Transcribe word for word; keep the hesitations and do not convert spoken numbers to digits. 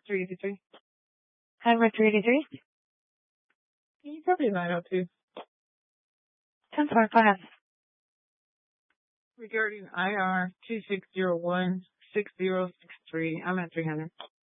three eighty-three. Hammer three eighty-three. You probably nine oh two. ten four, go ahead. Regarding I R two six zero one six zero six three, I'm at three hundred.